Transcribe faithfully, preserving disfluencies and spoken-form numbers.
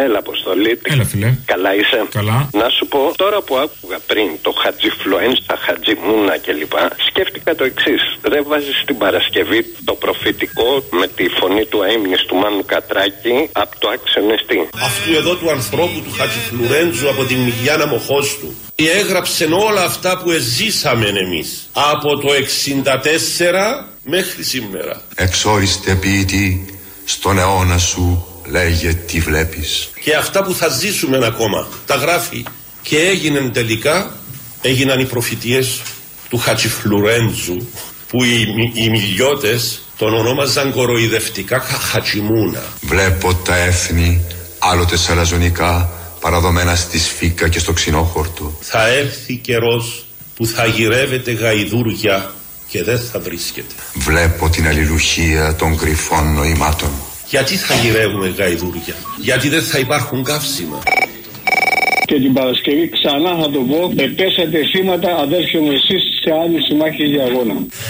Έλα, Αποστολή. Έλα, φίλε. Καλά είσαι? Καλά. Να σου πω, τώρα που άκουγα πριν το Χατζιφλουένσα, Χατζιμούνα κλπ., σκέφτηκα το εξής. Δεν βάζεις την Παρασκευή το προφητικό με τη φωνή του αείμνης του Μάνου Κατράκη από το Άξιον Εστί. Αυτού εδώ του ανθρώπου του Χατζιφλουρέντζου από την Μυγιάνα Μοχώς του. Έγραψε όλα αυτά που εζήσαμε εμείς από το εξήντα τέσσερα μέχρι σήμερα. Εξόριστε ποιητή, στον αιώνα σου λέγε τι βλέπεις. Και αυτά που θα ζήσουμε ακόμα τα γράφει. Και έγιναν τελικά, έγιναν οι προφητείες του Χατζιφλουρέντζου, που οι, οι μιλιώτες τον ονόμαζαν κοροϊδευτικά Χατζιμούνα. Βλέπω τα έθνη άλλοτε σαλαζονικά παραδομένα στη σφίκα και στο ξινόχορτο. Θα έρθει καιρός που θα γυρεύεται γαϊδούρια και δεν θα βρίσκεται. Βλέπω την αλληλουχία των κρυφών νοημάτων. Γιατί θα γυρεύουμε γαϊδούρια? Γιατί δεν θα υπάρχουν καύσιμα. Και την Παρασκευή ξανά θα το πω, πέσατε θύματα αδέρφια μου εσείς σε άλλη συμμάχη για αγώνα.